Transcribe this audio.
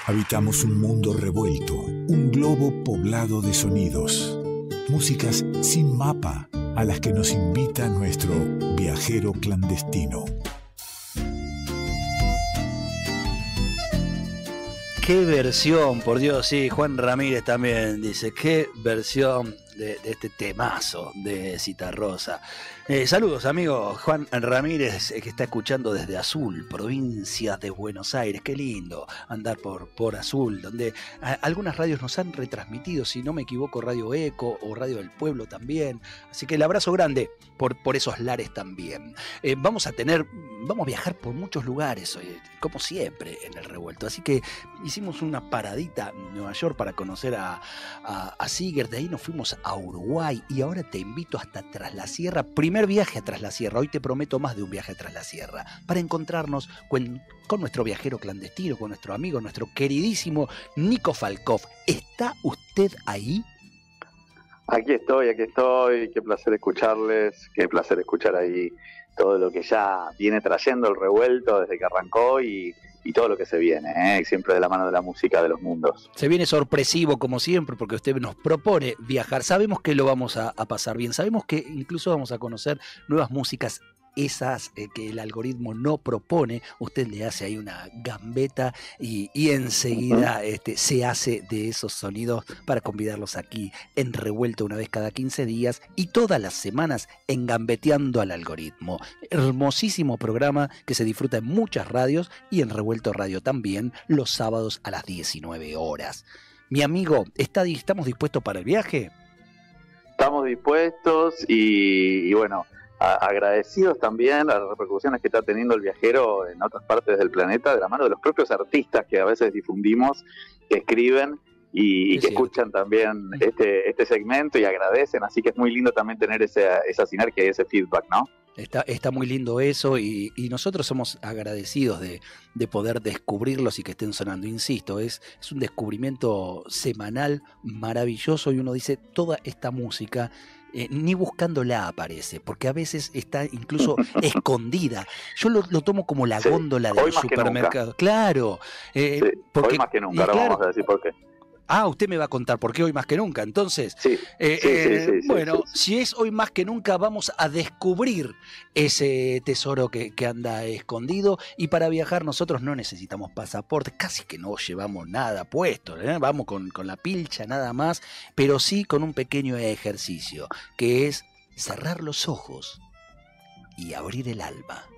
Habitamos un mundo revuelto, un globo poblado de sonidos, músicas sin mapa a las que nos invita nuestro viajero clandestino. Qué versión, por Dios, sí, Juan Ramírez también dice, qué versión de este temazo de Citarrosa. Saludos, amigo Juan Ramírez, que está escuchando desde Azul, provincia de Buenos Aires. Qué lindo andar por Azul, donde algunas radios nos han retransmitido, si no me equivoco, Radio Eco o Radio del Pueblo también. Así que el abrazo grande por esos lares también. Vamos a viajar por muchos lugares hoy, como siempre en el Revuelto. Así que hicimos una paradita en Nueva York para conocer a Seeger. De ahí nos fuimos a Uruguay y ahora te invito hasta Tras la Sierra. Primer viaje a Tras la Sierra. Hoy te prometo más de un viaje a Tras la Sierra para encontrarnos con nuestro viajero clandestino, con nuestro amigo, nuestro queridísimo Nico Falkov. ¿Está usted ahí? Aquí estoy. Qué placer escucharles, qué placer escuchar ahí todo lo que ya viene trayendo el Revuelto desde que arrancó y todo lo que se viene, siempre de la mano de la música de los mundos. Se viene sorpresivo como siempre porque usted nos propone viajar. Sabemos que lo vamos a pasar bien, sabemos que incluso vamos a conocer nuevas músicas, esas que el algoritmo no propone. Usted le hace ahí una gambeta y enseguida se hace de esos sonidos para convidarlos aquí en Revuelto una vez cada 15 días y todas las semanas en Gambeteando al Algoritmo. Hermosísimo programa que se disfruta en muchas radios y en Revuelto Radio también los sábados a las 19 horas. Mi amigo, ¿estamos dispuestos para el viaje? Estamos dispuestos y bueno, agradecidos también las repercusiones que está teniendo el viajero en otras partes del planeta, de la mano de los propios artistas que a veces difundimos, que escriben y que escuchan también este segmento y agradecen, así que es muy lindo también tener esa sinergia y ese feedback, ¿no? Está muy lindo eso y nosotros somos agradecidos de poder descubrirlos y que estén sonando. Insisto, es un descubrimiento semanal maravilloso y uno dice, toda esta música ni buscándola aparece, porque a veces está incluso escondida. Yo lo tomo como la góndola del supermercado. Claro. Porque, hoy más que nunca, ahora claro, vamos a decir por qué. Usted me va a contar por qué hoy más que nunca, entonces. Bueno, si es hoy más que nunca, vamos a descubrir ese tesoro que anda escondido. Y para viajar nosotros no necesitamos pasaporte, casi que no llevamos nada puesto, vamos con la pilcha nada más, pero sí con un pequeño ejercicio, que es cerrar los ojos y abrir el alma.